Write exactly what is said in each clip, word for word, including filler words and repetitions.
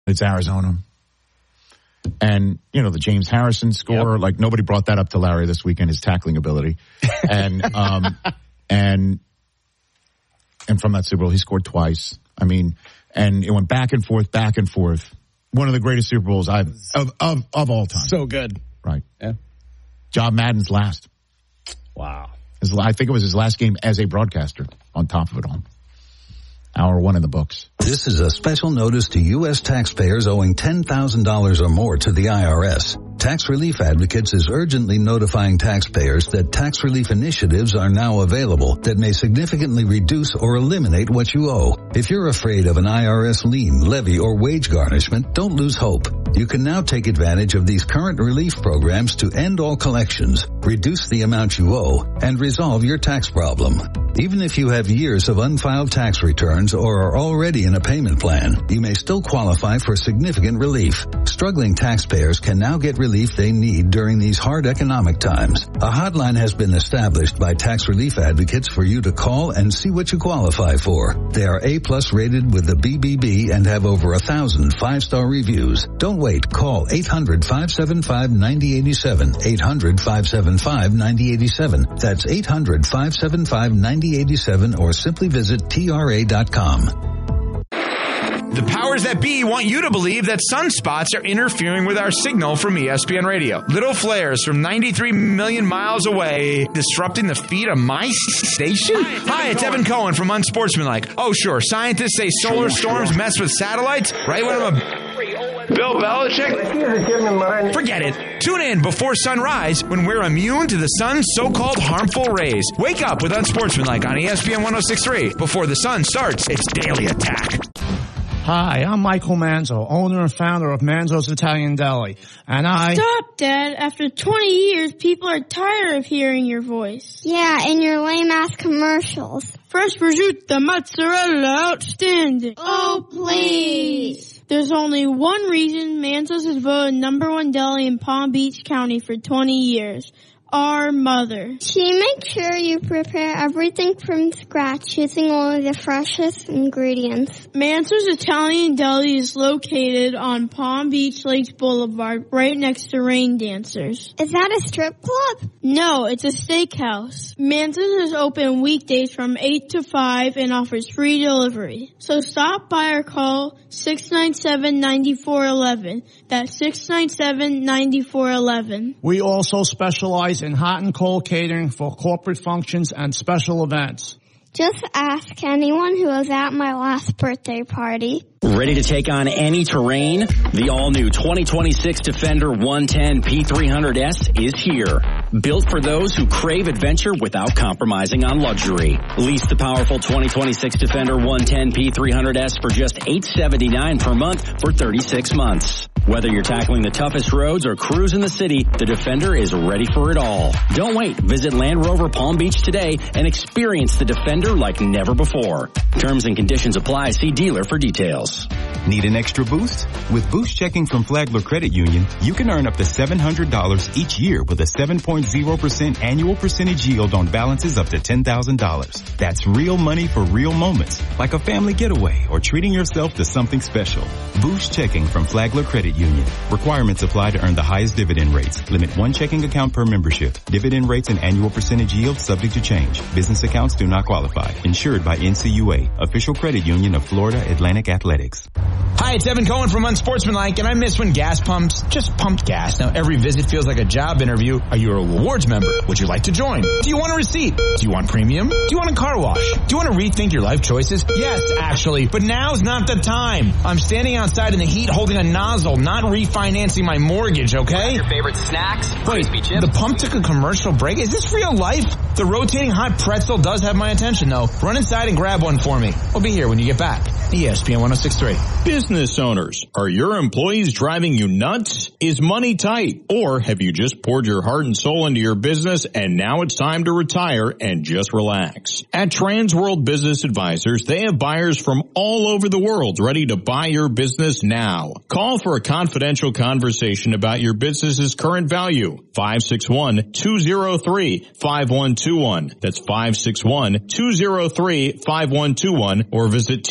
It's Arizona. And, you know, the James Harrison score, yep. like nobody brought that up to Larry this weekend, his tackling ability. And, um, and, and from that Super Bowl, he scored twice. I mean, and it went back and forth, back and forth. One of the greatest Super Bowls I've, of, of, of all time. So good. Right. Yeah. Job Madden's last. Wow. His, I think it was his last game as a broadcaster on top of it all. Hour one in the books. This is a special notice to U S taxpayers owing ten thousand dollars or more to the I R S. Tax Relief Advocates is urgently notifying taxpayers that tax relief initiatives are now available that may significantly reduce or eliminate what you owe. If you're afraid of an I R S lien, levy, or wage garnishment, don't lose hope. You can now take advantage of these current relief programs to end all collections, reduce the amount you owe, and resolve your tax problem. Even if you have years of unfiled tax returns or are already in a payment plan, you may still qualify for significant relief. Struggling taxpayers can now get relief they need during these hard economic times. A hotline has been established by Tax Relief Advocates for you to call and see what you qualify for. They are A-plus rated with the B B B and have over a thousand five-star reviews. Don't wait. Call eight hundred, five seven five, nine zero eight seven. eight hundred, five seven five, nine zero eight seven. That's eight hundred, five seven five, nine zero eight seven or simply visit T R A dot com. The powers that be want you to believe that sunspots are interfering with our signal from E S P N Radio. Little flares from ninety-three million miles away disrupting the feed of my station? Hi, it's Evan Cohen from Unsportsmanlike. Oh, sure, scientists say solar storms mess with satellites right when I'm a... Bill Belichick? Forget it. Tune in before sunrise when we're immune to the sun's so-called harmful rays. Wake up with Unsportsmanlike on E S P N one oh six point three. Before the sun starts its daily attack. Hi, I'm Michael Manzo, owner and founder of Manzo's Italian Deli, and I... Stop, Dad. After twenty years, people are tired of hearing your voice. Yeah, and your lame-ass commercials. Fresh prosciutto, mozzarella, outstanding. Oh, please. There's only one reason Manzo's is voted number one deli in Palm Beach County for twenty years. Our mother. She makes sure you prepare everything from scratch using only the freshest ingredients. Manzo's Italian Deli is located on Palm Beach Lakes Boulevard, right next to Rain Dancers. Is that a strip club? No, it's a steakhouse. Manzo's is open weekdays from eight to five and offers free delivery. So stop by or call six nine seven, nine four one one. That's six nine seven, nine four one one. We also specialize in hot and cold catering for corporate functions and special events. Just ask anyone who was at my last birthday party. Ready to take on any terrain? The all-new twenty twenty-six Defender one ten P three hundred S is here. Built for those who crave adventure without compromising on luxury. Lease the powerful twenty twenty-six Defender one ten P three hundred S for just eight hundred seventy-nine dollars per month for thirty-six months. Whether you're tackling the toughest roads or cruising the city, the Defender is ready for it all. Don't wait. Visit Land Rover Palm Beach today and experience the Defender like never before. Terms and conditions apply. See dealer for details. Need an extra boost? With Boost Checking from Flagler Credit Union, you can earn up to seven hundred dollars each year with a seven point zero percent annual percentage yield on balances up to ten thousand dollars. That's real money for real moments, like a family getaway or treating yourself to something special. Boost Checking from Flagler Credit Union. Requirements apply to earn the highest dividend rates. Limit one checking account per membership. Dividend rates and annual percentage yield subject to change. Business accounts do not qualify. Insured by N C U A, official credit union of Florida Atlantic Athletics. Hi, it's Evan Cohen from Unsportsmanlike, and I miss when gas pumps just pumped gas. Now, every visit feels like a job interview. Are you a rewards member? Would you like to join? Do you want a receipt? Do you want premium? Do you want a car wash? Do you want to rethink your life choices? Yes, actually, but now's not the time. I'm standing outside in the heat holding a nozzle, not refinancing my mortgage, okay? Your favorite snacks? Wait, the pump took a commercial break? Is this real life? The rotating hot pretzel does have my attention, though. Run inside and grab one for me. We'll be here when you get back. E S P N one oh six point three. Business owners, are your employees driving you nuts? Is money tight? Or have you just poured your heart and soul into your business and now it's time to retire and just relax? At Transworld Business Advisors, they have buyers from all over the world ready to buy your business now. Call for a confidential conversation about your business's current value. five six one, two zero three, five one two one. That's five six one, two zero three, five one two one or visit T world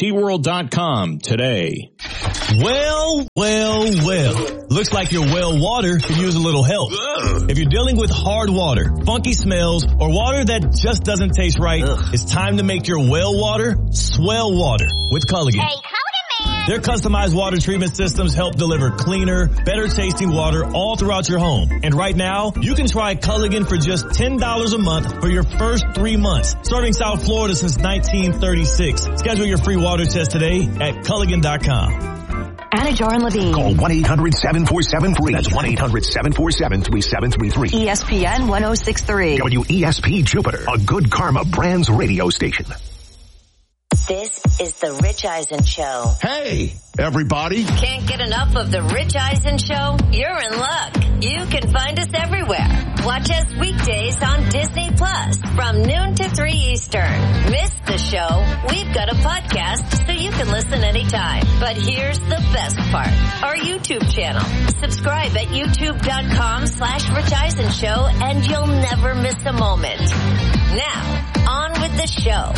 dot com today. Well, well, well. Looks like your well water could use a little help. Ugh. If you're dealing with hard water, funky smells, or water that just doesn't taste right, Ugh. it's time to make your well water swell water with Culligan. Hey, Cody Man! Their customized water treatment systems help deliver cleaner, better tasting water all throughout your home. And right now, you can try Culligan for just ten dollars a month for your first three months. Serving South Florida since nineteen thirty-six. Schedule your free water test today at Culligan dot com. Anna Jar and Levine. Call one eight hundred seven four seven three. That's one eight hundred seven four seven three seven three three. E S P N one oh six point three. W E S P Jupiter, a Good Karma Brands radio station. This is the Rich Eisen Show. Hey, everybody. Can't get enough of the Rich Eisen Show? You're in luck. You can find us everywhere. Watch us weekdays on Disney Plus from noon to three Eastern. Miss the show? We've got a podcast so you can listen anytime. But here's the best part. Our YouTube channel. Subscribe at youtube.com slash Rich Eisen Show and you'll never miss a moment. Now, on with the show.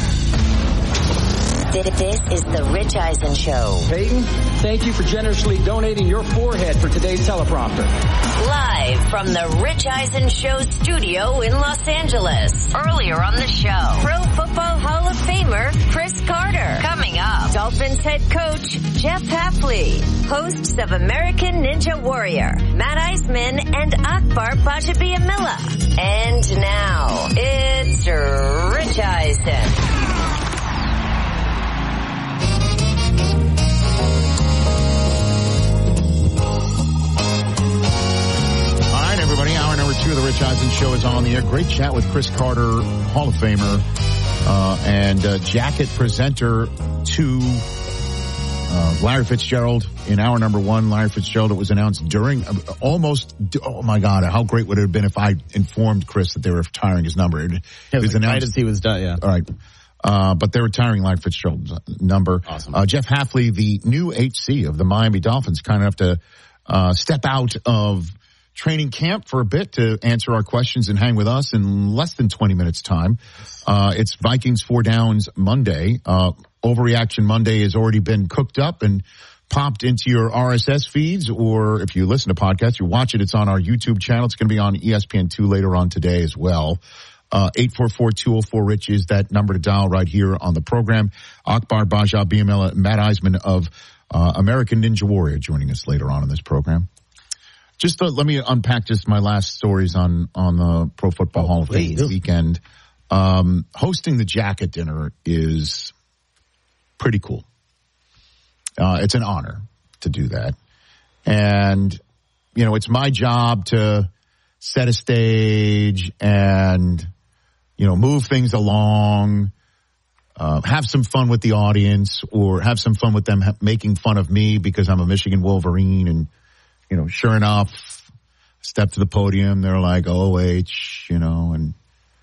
This is the Rich Eisen Show. Peyton, thank you for generously donating your forehead for today's teleprompter. Live from the Rich Eisen Show studio in Los Angeles. Earlier on the show, Pro Football Hall of Famer Chris Carter. Coming up, Dolphins head coach Jeff Hafley. Hosts of American Ninja Warrior, Matt Eisman and Akbar Bajabiamila. And now, it's Rich Eisen. Everybody, hour number two of the Rich Eisen Show is on the air. Great chat with Chris Carter, Hall of Famer, uh, and uh, jacket presenter to uh, Larry Fitzgerald in hour number one. Larry Fitzgerald, it was announced during, uh, almost, oh my God, how great would it have been if I informed Chris that they were retiring his number. It, it was, was announced. Right as he was done, yeah. All right. Uh, but they're retiring Larry Fitzgerald's number. Awesome. Uh, Jeff Hafley, the new H C of the Miami Dolphins, kind enough to uh, step out of training camp for a bit to answer our questions and hang with us in less than twenty minutes time. Uh, it's Vikings Four Downs Monday. Uh, Overreaction Monday has already been cooked up and popped into your R S S feeds, or if you listen to podcasts, you watch it. It's on our YouTube channel. It's going to be on E S P N two later on today as well. Uh, eight four four, two oh four, RICH is that number to dial right here on the program. Akbar Bajabiamila, Matt Eisman of uh, American Ninja Warrior joining us later on in this program. Just uh, let me unpack just my last stories on, on the Pro Football oh, Hall of Fame weekend. Um, hosting the jacket dinner is pretty cool. Uh, it's an honor to do that. And, you know, it's my job to set a stage and, you know, move things along, uh, have some fun with the audience or have some fun with them ha- making fun of me because I'm a Michigan Wolverine. And, you know, sure enough, step to the podium, they're like, O H, you know, and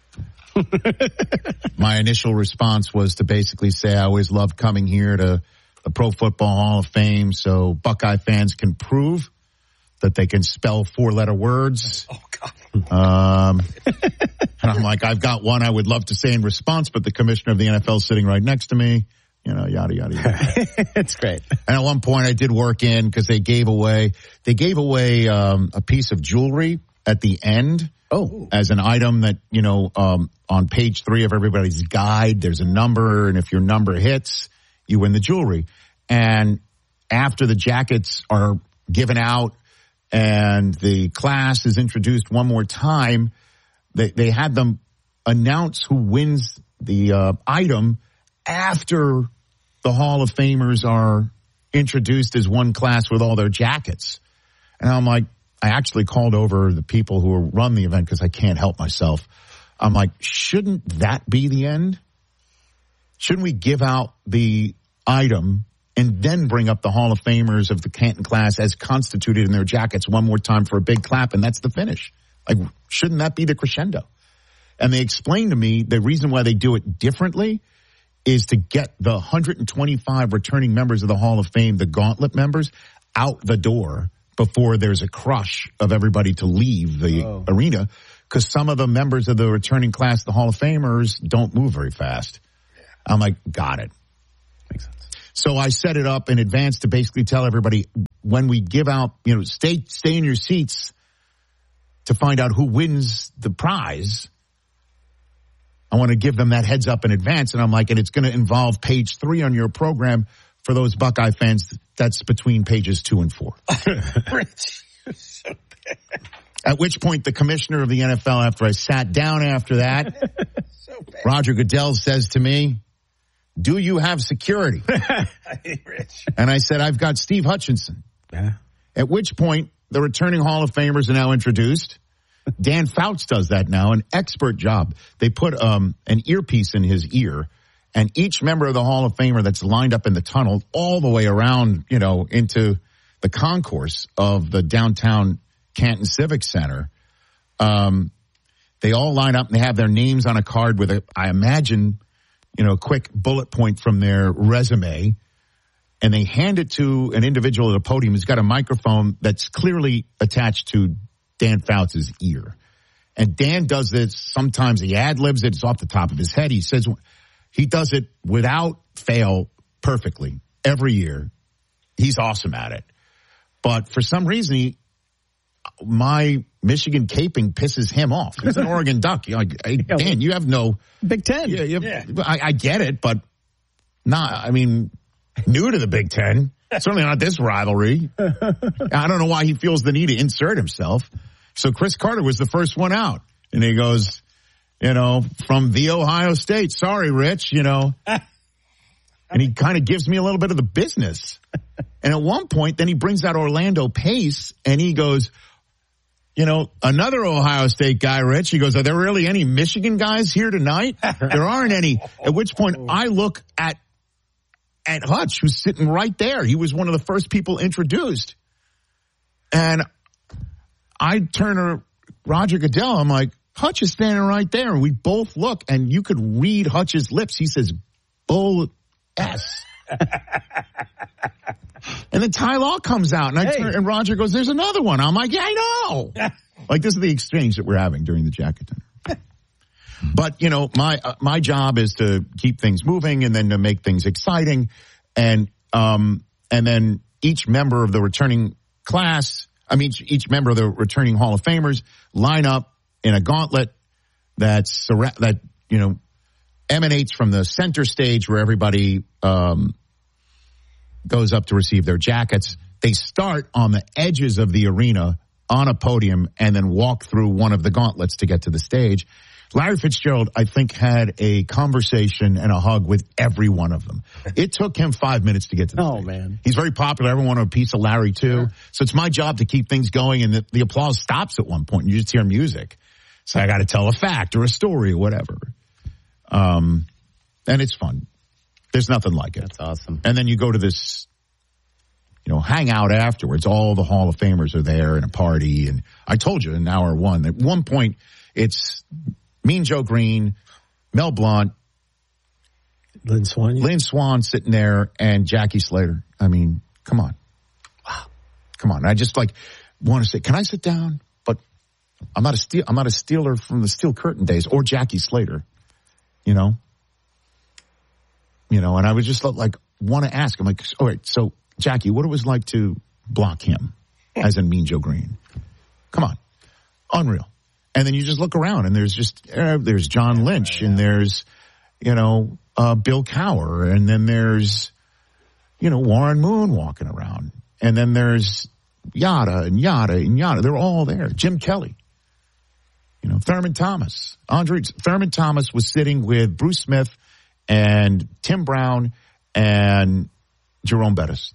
my initial response was to basically say I always loved coming here to the Pro Football Hall of Fame so Buckeye fans can prove that they can spell four-letter words. Oh, God. Um, and I'm like, I've got one I would love to say in response, but the commissioner of the N F L is sitting right next to me. You know, yada, yada, yada. It's great. And at one point I did work in because they gave away, they gave away um, a piece of jewelry at the end. Oh. As an item that, you know, um, on page three of everybody's guide, there's a number, and if your number hits, you win the jewelry. And after the jackets are given out and the class is introduced one more time, they, they had them announce who wins the uh, item after the Hall of Famers are introduced as one class with all their jackets. And I'm like, I actually called over the people who run the event because I can't help myself. I'm like, shouldn't that be the end? Shouldn't we give out the item and then bring up the Hall of Famers of the Canton class as constituted in their jackets one more time for a big clap, and that's the finish? Like, shouldn't that be the crescendo? And they explained to me the reason why they do it differently is to get the one hundred twenty-five returning members of the Hall of Fame, the gauntlet members, out the door before there's a crush of everybody to leave the oh. arena, because some of the members of the returning class, the Hall of Famers, don't move very fast. Yeah. I'm like, got it. Makes sense. So I set it up in advance to basically tell everybody when we give out, you know, stay stay in your seats to find out who wins the prize. I want to give them that heads up in advance. And I'm like, and it's going to involve page three on your program for those Buckeye fans. That's between pages two and four. Rich, you're so bad. At which point the commissioner of the N F L, after I sat down after that, so Roger Goodell says to me, do you have security? Rich. And I said, I've got Steve Hutchinson. Yeah. At which point the returning Hall of Famers are now introduced. Dan Fouts does that now, an expert job. They put um, an earpiece in his ear, and each member of the Hall of Famer that's lined up in the tunnel all the way around, you know, into the concourse of the downtown Canton Civic Center, um, they all line up and they have their names on a card with, a, I imagine, you know, a quick bullet point from their resume, and they hand it to an individual at a podium who's got a microphone that's clearly attached to Dan Fouts' ear. And Dan does this. Sometimes he ad-libs it. It's off the top of his head. He says he does it without fail perfectly every year. He's awesome at it. But for some reason, he, my Michigan caping pisses him off. He's an Oregon Duck. You're like, hey, Dan, you have no Big Ten. Yeah, you have, Yeah. I, I get it, but not. I mean, new to the Big Ten. Certainly not this rivalry. I don't know why he feels the need to insert himself. So Chris Carter was the first one out, and he goes, you know, from the Ohio State. Sorry, Rich. You know, and he kind of gives me a little bit of the business. And at one point, then he brings out Orlando Pace, and he goes, you know, another Ohio State guy, Rich. He goes, are there really any Michigan guys here tonight? There aren't any. At which point I look at at Hutch, who's sitting right there. He was one of the first people introduced. And I turn to Roger Goodell. I'm like, Hutch is standing right there. And we both look, and you could read Hutch's lips. He says, bull S. And then Ty Law comes out, and I Hey. turn, and Roger goes, there's another one. I'm like, yeah, I know. Like, this is the exchange that we're having during the jacket dinner. But, you know, my uh, my job is to keep things moving and then to make things exciting. And um and then each member of the returning class, I mean, each, each member of the returning Hall of Famers line up in a gauntlet that's, that, you know, emanates from the center stage where everybody um goes up to receive their jackets. They start on the edges of the arena on a podium and then walk through one of the gauntlets to get to the stage. Larry Fitzgerald, I think, had a conversation and a hug with every one of them. It took him five minutes to get to the Oh, stage. man. He's very popular. Everyone wanted a piece of Larry, too. Sure. So it's my job to keep things going, and the, the applause stops at one point, and you just hear music. So I got to tell a fact or a story or whatever. Um, and it's fun. There's nothing like it. That's awesome. And then you go to this, you know, hangout afterwards. All the Hall of Famers are there and a party. And I told you in hour one, at one point, it's Mean Joe Green, Mel Blount, Lynn Swan. Lynn Swan sitting there, and Jackie Slater. I mean, come on. Wow. Come on. I just like want to say, can I sit down? But I'm not a steel, I'm not a Steeler from the Steel Curtain days or Jackie Slater, you know? You know, and I was just like, want to ask. I'm like, all right, so Jackie, what it was like to block him, as in Mean Joe Green? Come on. Unreal. And then you just look around, and there's just, uh, there's John Lynch, and there's, you know, uh, Bill Cowher, and then there's, you know, Warren Moon walking around. And then there's yada and yada and yada. They're all there. Jim Kelly. You know, Thurman Thomas. Andre, Thurman Thomas was sitting with Bruce Smith and Tim Brown and Jerome Bettis.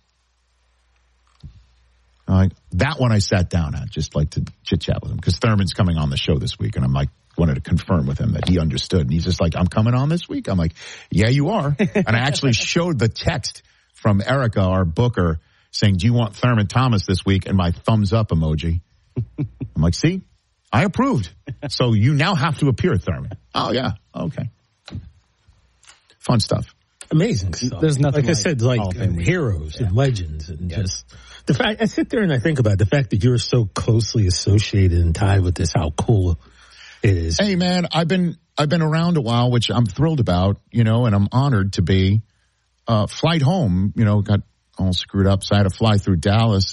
Uh, that one I sat down at, just like to chit chat with him, because Thurman's coming on the show this week, and I'm like, wanted to confirm with him that he understood. And he's just like, I'm coming on this week. I'm like, yeah, you are. And I actually showed the text from Erica, our booker, saying, do you want Thurman Thomas this week? And my thumbs up emoji. I'm like, see, I approved. So you now have to appear, Thurman. Oh, yeah. Okay. Fun stuff. Amazing stuff. There's nothing like, like I said, like Hall of Fame week. heroes Yeah. and legends and Yes. just the fact. I sit there and I think about the fact that you're so closely associated and tied with this. How cool it is. Hey, man, I've been I've been around a while, which I'm thrilled about, you know, and I'm honored to be. uh, flight home, you know, got all screwed up. So I had to fly through Dallas